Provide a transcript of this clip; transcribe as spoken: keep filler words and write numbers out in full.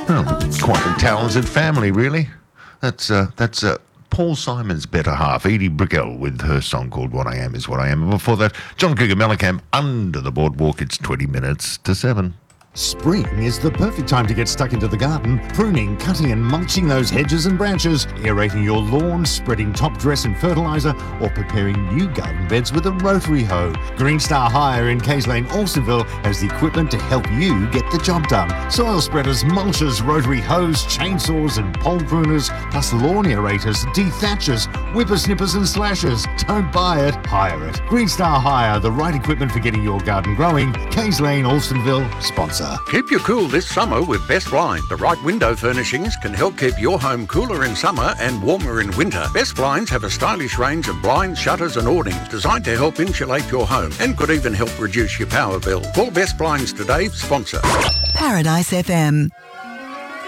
Oh, quite a talented family, really. That's uh, that's uh, Paul Simon's better half, Edie Brickell, with her song called What I Am Is What I Am. And before that, John Cougar Mellencamp, Under the Boardwalk. It's twenty minutes to seven. Spring is the perfect time to get stuck into the garden, pruning, cutting and mulching those hedges and branches, aerating your lawn, spreading top dress and fertiliser, or preparing new garden beds with a rotary hoe. Green Star Hire in Kays Lane, Alstonville has the equipment to help you get the job done. Soil spreaders, mulchers, rotary hoes, chainsaws and pole pruners, plus lawn aerators, dethatchers, whippersnippers and slashers. Don't buy it, hire it. Green Star Hire, the right equipment for getting your garden growing. Kays Lane, Alstonville, sponsor. Keep you cool this summer with Best Blinds. The right window furnishings can help keep your home cooler in summer and warmer in winter. Best Blinds have a stylish range of blinds, shutters and awnings designed to help insulate your home and could even help reduce your power bill. Call Best Blinds today, sponsor. Paradise F M.